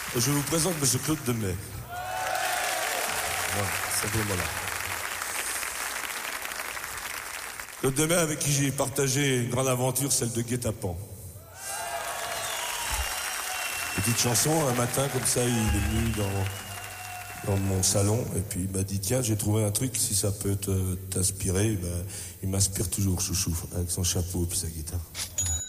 Je vous présente M. Claude Demey. Voilà, simplement là. Claude Demey, avec qui j'ai partagé une grande aventure, celle de Guet-apens. Petite chanson, un matin, comme ça, il est venu dans mon salon, et puis il m'a dit, tiens, j'ai trouvé un truc, si ça peut t'inspirer, il m'inspire toujours, chouchou, avec son chapeau et puis sa guitare.